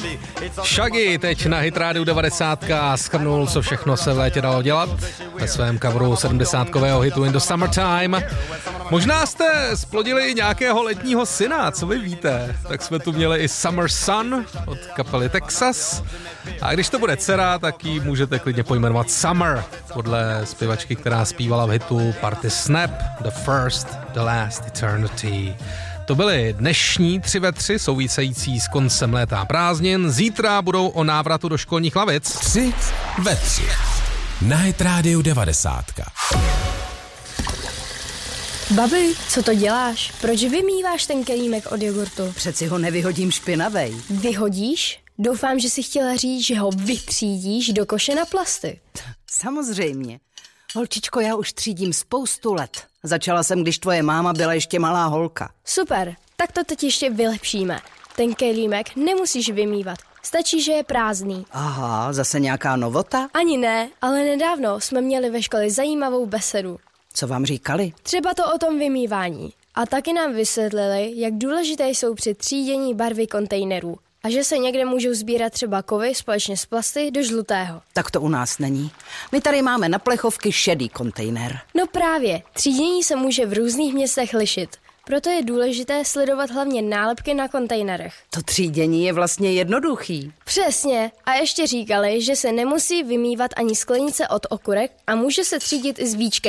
Shaggy teď na Hit Radio 90 shrnul, co všechno se v létě dalo dělat ve svém coveru 70kového hitu In the Summertime. Možná jste splodili nějakého letního syna, co vy víte? Tak jsme tu měli i Summer Sun od kapely Texas. A když to bude dcera, tak ji můžete klidně pojmenovat Summer, podle zpěvačky, která zpívala v hitu Party Snap, The First, The Last Eternity. To byly dnešní 3 ve 3 související s koncem léta prázdnin. Zítra budou o návratu do školních lavic. 3 ve 3 na Hit Radio 90. Babi, co to děláš? Proč vymýváš ten kelímek od jogurtu? Přeci ho nevyhodím špinavej. Vyhodíš? Doufám, že jsi chtěla říct, že ho vytřídíš do koše na plasty. Samozřejmě. Holčičko, já už třídím spoustu let. Začala jsem, když tvoje máma byla ještě malá holka. Super, tak to teď ještě vylepšíme. Ten kelímek nemusíš vymývat, stačí, že je prázdný. Aha, zase nějaká novota? Ani ne, ale nedávno jsme měli ve škole zajímavou besedu. Co vám říkali? Třeba to o tom vymývání. A taky nám vysvětlili, jak důležité jsou při třídění barvy kontejnerů. A že se někde můžou sbírat třeba kovy společně s plasty do žlutého. Tak to u nás není. My tady máme na plechovky šedý kontejner. No právě, třídění se může v různých městech lišit. Proto je důležité sledovat hlavně nálepky na kontejnerech. To třídění je vlastně jednoduchý. Přesně. A ještě říkali, že se nemusí vymývat ani sklenice od okurek a může se třídit i s víčkem.